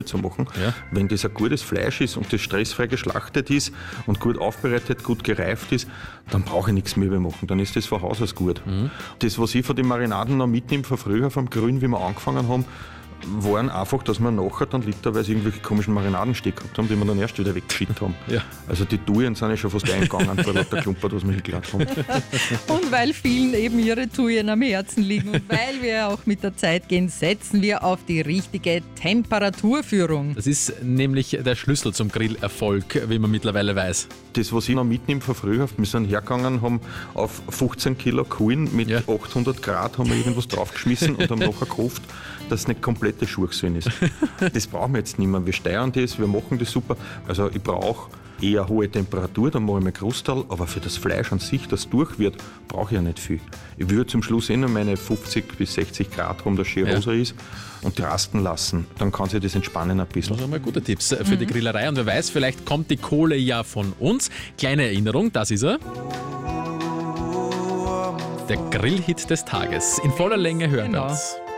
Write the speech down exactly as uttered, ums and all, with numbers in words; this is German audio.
zu machen. Ja. Wenn das ein gutes Fleisch ist und das stressfrei geschlachtet ist und gut aufbereitet, gut gereift ist, dann brauche ich nichts mehr mehr machen. Dann ist das von Haus aus gut. Mhm. Das, was ich von den Marinaden noch mitnehme, von früher, vom Grün, wie wir angefangen haben, waren einfach, dass wir nachher dann literweise irgendwelche komischen Marinadenstecke gehabt haben, die wir dann erst wieder weggeschickt haben. Ja. Also die Thujen sind ja schon fast eingegangen bei lauter Klumpert, was wir hingeladen haben. Und weil vielen eben ihre Thujen am Herzen liegen und weil wir auch mit der Zeit gehen, setzen wir auf die richtige Temperaturführung. Das ist nämlich der Schlüssel zum Grillerfolg, wie man mittlerweile weiß. Das, was ich noch mitnehme von früher, wir sind hergegangen, haben auf fünfzehn Kilo Kohlen mit Ja. achthundert Grad haben wir irgendwas draufgeschmissen und haben nachher gehofft, dass es nicht komplette Schurchsinn ist. Das brauchen wir jetzt nicht mehr. Wir steuern das, wir machen das super. Also ich brauche eher hohe Temperatur, dann mache ich mein Großteil, aber für das Fleisch an sich, das durch wird, brauche ich ja nicht viel. Ich würde zum Schluss eh noch meine fünfzig bis sechzig Grad rum, dass schön Ja. rosa ist und die rasten lassen. Dann kann sich das entspannen ein bisschen. Das sind mal gute Tipps für die Grillerei. Und wer weiß, vielleicht kommt die Kohle ja von uns. Kleine Erinnerung, das ist er. Der Grillhit des Tages. In voller Länge hören wir Genau. uns.